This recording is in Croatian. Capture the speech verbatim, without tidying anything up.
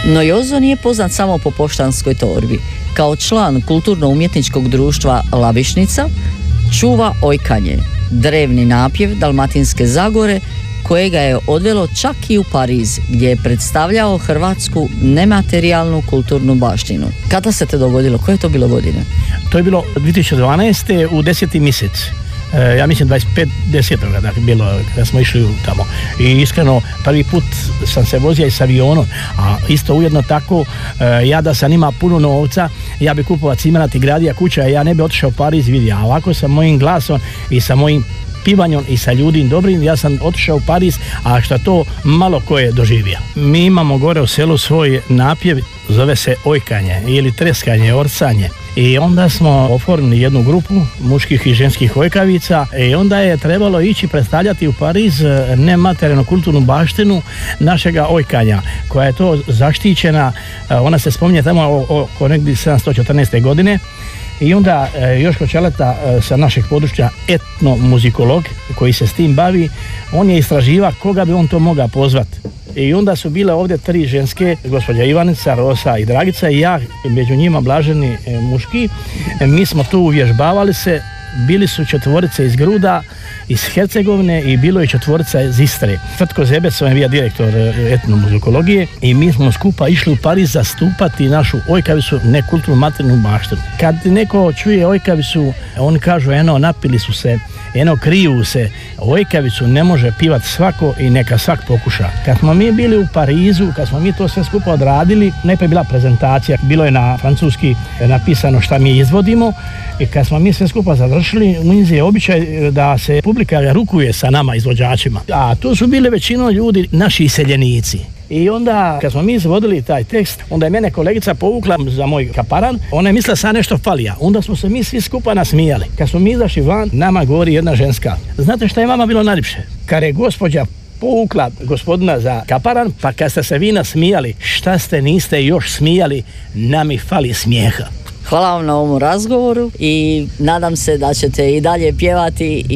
No Jozo nije poznat samo po poštanskoj torbi. Kao član kulturno-umjetničkog društva Labišnica čuva ojkanje, drevni napjev Dalmatinske Zagore, kojega je odvelo čak i u Pariz, gdje je predstavljao hrvatsku nematerijalnu kulturnu baštinu. Kada se to dogodilo? Koje je to bilo godine? To je bilo dvije tisuće dvanaeste u deseti mjesec. E, ja mislim dvadeset pet desetog dakle, bilo kada smo išli tamo. I iskreno, prvi put sam se vozio i s avionom, a isto ujedno tako, e, ja da sam ima puno novca, ja bi kupovao cimenat i gradija kuća, ja ne bi otišao u Pariz vidi, a ovako sa mojim glasom i sa mojim pivanjem i sa ljudim dobrim, ja sam otišao u Pariz, a što to malo ko je doživio. Mi imamo gore u selu svoj napjev, zove se ojkanje ili treskanje, orcanje. I onda smo oformili jednu grupu muških i ženskih ojkavica i onda je trebalo ići predstavljati u Pariz nematerijalnu kulturnu baštinu našega ojkanja, koja je to zaštićena, ona se spominje tamo oko negdje sedamsto četrnaeste. godine. I onda Joško Čeleta sa našeg područja, etnomuzikolog koji se s tim bavi, on je istraživa koga bi on to mogao pozvati. I onda su bile ovdje tri ženske, gospođa Ivanica, Rosa i Dragica i ja, među njima blaženi muški. Mi smo tu uvježbavali se, bili su četvorice iz Gruda, iz Hercegovine i bilo je četvorica iz Istre. Tvrtko Zebec, on je bio direktor etnomuzikologije i mi smo skupa išli u Pariz zastupati našu ojkavicu, nekulturnu materijalnu baštinu. Kad neko čuje ojkavicu, oni kažu eno, napili su se, eno, kriju se, ojkavicu ne može pivati svako i neka svak pokuša. Kad smo mi bili u Parizu, kad smo mi to sve skupa odradili, najprije bila prezentacija, bilo je na francuski napisano šta mi izvodimo i kad smo mi sve skupa završili, u Indiji je običaj da se publika rukuje sa nama izvođačima. A tu su bili većinom ljudi naši iseljenici. I onda, kad smo mi izvodili taj tekst, onda je mene kolegica povukla za moj kaparan, ona je mislila sad nešto falija. Onda smo se mi svi skupa nasmijali. Kad smo mi izašli van, nama govori jedna ženska. Znate šta je vama bilo najljepše? Kad je gospođa povukla gospodina za kaparan, pa kad ste se vi nasmijali, šta ste niste još smijali, nami fali smijeha. Hvala vam na ovom razgovoru i nadam se da ćete i dalje pjevati